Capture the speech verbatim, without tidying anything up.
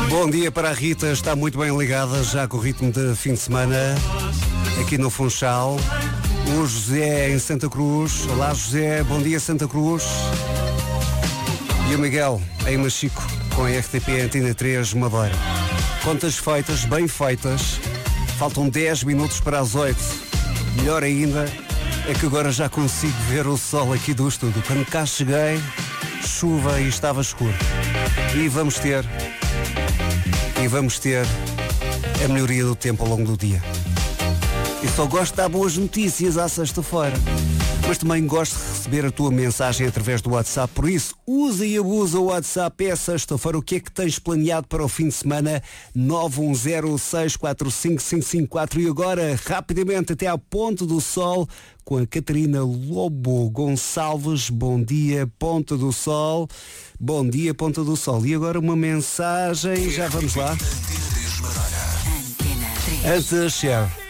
Bom dia para a Rita, está muito bem ligada já com o ritmo de fim de semana aqui no Funchal. O José em Santa Cruz. Olá José, bom dia Santa Cruz. E o Miguel em Machico com a R T P Antena três Madeira. Contas feitas, bem feitas. Faltam dez minutos para as oito. Melhor ainda é que agora já consigo ver o sol aqui do estúdio. Quando cá cheguei, chuva e estava escuro. E vamos ter, e vamos ter a melhoria do tempo ao longo do dia. E só gosto de dar boas notícias à sexta-feira. Mas também gosto de receber a tua mensagem através do WhatsApp. Por isso, usa e abusa o WhatsApp. É sexta-feira. O que é que tens planeado para o fim de semana? nove um zero seis quatro cinco cinco cinco quatro. E agora, rapidamente, até à Ponta do Sol, com a Catarina Lobo Gonçalves. Bom dia, Ponta do Sol. Bom dia, Ponta do Sol. E agora uma mensagem. Já vamos lá. Antes, Cher.